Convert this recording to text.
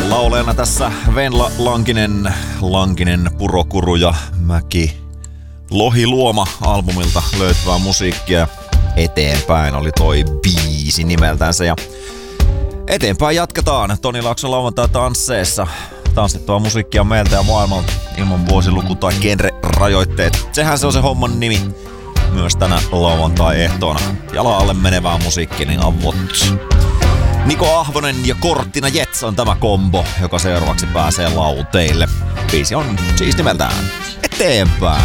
Laulajana tässä Venla Lankinen, Purokuru ja Mäki Lohiluoma albumilta löytyvää musiikkia. Eteenpäin oli toi biisi nimeltänsä ja eteenpäin jatketaan Toni Laakson lauantai-tansseissa. Tanssittua musiikkia meiltä ja maailmalta ilman vuosiluku- tai genre-rajoitteet. Sehän se on se homman nimi myös tänä lauantai-ehtoona. Jala alle menevää musiikkia, niin avot. Niko Ahvonen ja Cortina Jets on tämä kombo, joka seuraavaksi pääsee lauteille. Biisi on siis nimeltään Eteenpäin.